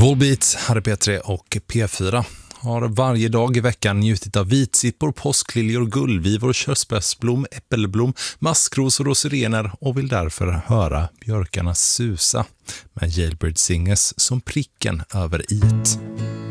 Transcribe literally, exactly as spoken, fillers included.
Volbeat, Harry P tre och P fyra har varje dag i veckan njutit av vitsippor, påskliljor, gullvivor, körsbärsblom, äppelblom, maskrosor och sirener och vill därför höra björkarnas susa med Jailbird Singers som pricken över it.